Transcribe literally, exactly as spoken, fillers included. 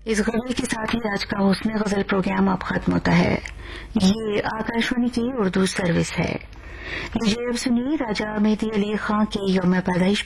इस गजल के साथ ही आज का हुस्न गजल प्रोग्राम अब खत्म होता है। ये आकाशवाणी की उर्दू सर्विस है। लीजिए अब सुनिए राजा मेहदी अली खां के यौम पैदाइश